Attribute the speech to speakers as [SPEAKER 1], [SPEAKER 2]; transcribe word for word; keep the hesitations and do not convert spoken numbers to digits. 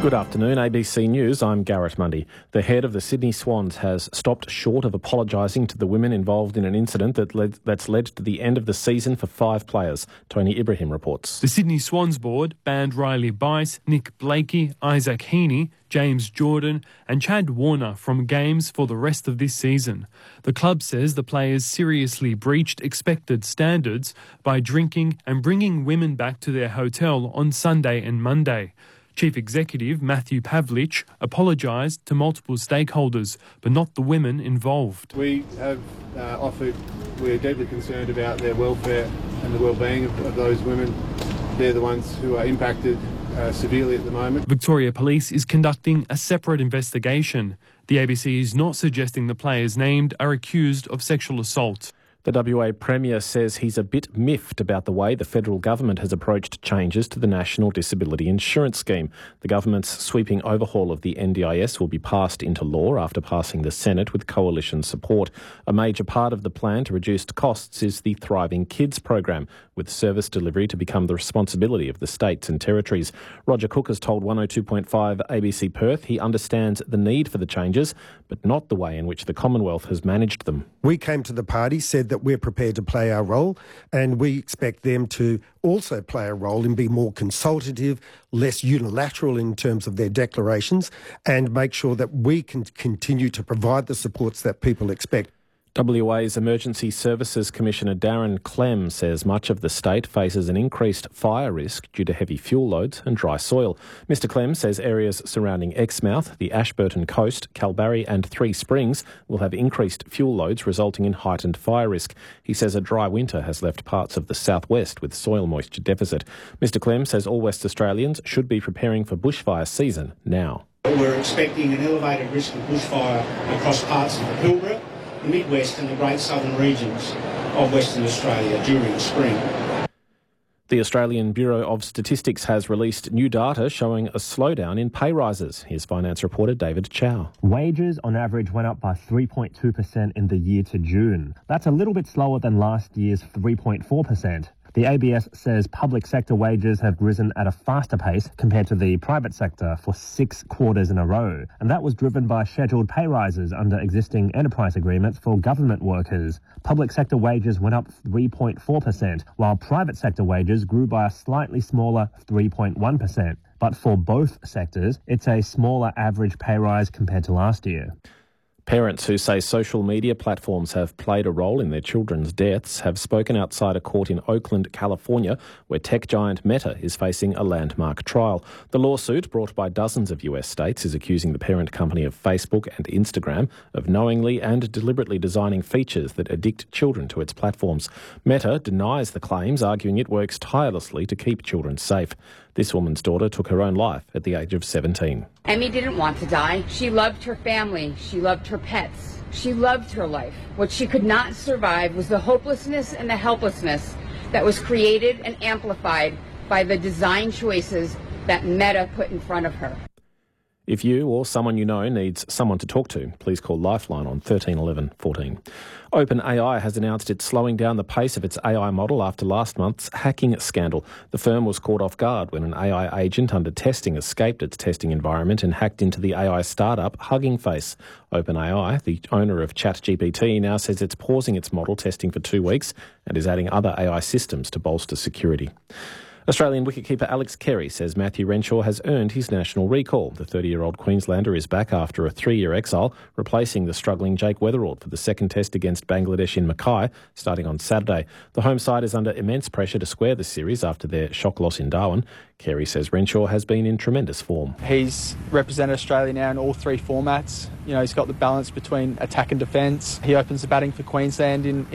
[SPEAKER 1] Good afternoon, A B C News. I'm Garrett Mundy. The head of the Sydney Swans has stopped short of apologising to the women involved in an incident that led, that's led to the end of the season for five players. Tony Ibrahim reports.
[SPEAKER 2] The Sydney Swans board banned Riley Bice, Nick Blakey, Isaac Heaney, James Jordan and Chad Warner from games for the rest of this season. The club says the players seriously breached expected standards by drinking and bringing women back to their hotel on Sunday and Monday. Chief Executive Matthew Pavlich apologised to multiple stakeholders, but not the women involved.
[SPEAKER 3] We have uh, offered, we're deeply concerned about their welfare and the well-being of, of those women. They're the ones who are impacted uh, severely at the moment.
[SPEAKER 2] Victoria Police is conducting a separate investigation. The A B C is not suggesting the players named are accused of sexual assault.
[SPEAKER 1] The W A Premier says he's a bit miffed about the way the federal government has approached changes to the National Disability Insurance Scheme. The government's sweeping overhaul of the N D I S will be passed into law after passing the Senate with coalition support. A major part of the plan to reduce costs is the Thriving Kids program, with service delivery to become the responsibility of the states and territories. Roger Cook has told one oh two point five A B C Perth he understands the need for the changes, but not the way in which the Commonwealth has managed them.
[SPEAKER 4] We came to the party, said that we're prepared to play our role, and we expect them to also play a role and be more consultative, less unilateral in terms of their declarations, and make sure that we can continue to provide the supports that people expect.
[SPEAKER 1] W A's Emergency Services Commissioner Darren Clem says much of the state faces an increased fire risk due to heavy fuel loads and dry soil. Mister Clem says areas surrounding Exmouth, the Ashburton Coast, Kalbarri and Three Springs will have increased fuel loads resulting in heightened fire risk. He says a dry winter has left parts of the southwest with soil moisture deficit. Mister Clem says all West Australians should be preparing for bushfire season now.
[SPEAKER 5] We're expecting an elevated risk of bushfire across parts of the Pilbara, the Midwest and the Great Southern regions of Western Australia during the spring.
[SPEAKER 1] The Australian Bureau of Statistics has released new data showing a slowdown in pay rises. Here's finance reporter David Chow.
[SPEAKER 6] Wages on average went up by three point two percent in the year to June. That's a little bit slower than last year's three point four percent. The A B S says public sector wages have risen at a faster pace compared to the private sector for six quarters in a row, and that was driven by scheduled pay rises under existing enterprise agreements for government workers. Public sector wages went up three point four percent, while private sector wages grew by a slightly smaller three point one percent. But for both sectors, it's a smaller average pay rise compared to last year.
[SPEAKER 1] Parents who say social media platforms have played a role in their children's deaths have spoken outside a court in Oakland, California, where tech giant Meta is facing a landmark trial. The lawsuit, brought by dozens of U S states, is accusing the parent company of Facebook and Instagram of knowingly and deliberately designing features that addict children to its platforms. Meta denies the claims, arguing it works tirelessly to keep children safe. This woman's daughter took her own life at the age of seventeen.
[SPEAKER 7] Emmy didn't want to die. She loved her family. She loved her pets. She loved her life. What she could not survive was the hopelessness and the helplessness that was created and amplified by the design choices that Meta put in front of her.
[SPEAKER 1] If you or someone you know needs someone to talk to, please call Lifeline on thirteen eleven fourteen. OpenAI has announced it's slowing down the pace of its A I model after last month's hacking scandal. The firm was caught off guard when an A I agent under testing escaped its testing environment and hacked into the A I startup Hugging Face. OpenAI, the owner of ChatGPT, now says it's pausing its model testing for two weeks and is adding other A I systems to bolster security. Australian wicketkeeper Alex Carey says Matthew Renshaw has earned his national recall. The thirty-year-old Queenslander is back after a three-year exile, replacing the struggling Jake Weatherald for the second test against Bangladesh in Mackay, starting on Saturday. The home side is under immense pressure to square the series after their shock loss in Darwin. Carey says Renshaw has been in tremendous form.
[SPEAKER 8] He's represented Australia now in all three formats. You know, he's got the balance between attack and defence. He opens the batting for Queensland in,